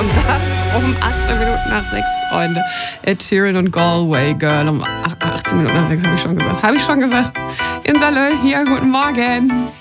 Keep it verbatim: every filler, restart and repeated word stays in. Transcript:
Und das um achtzehn Minuten nach sechs, Freunde. Ed Sheeran und Galway Girl um achtzehn Minuten nach sechs, habe ich schon gesagt. Habe ich schon gesagt. In Salö, hier, guten Morgen.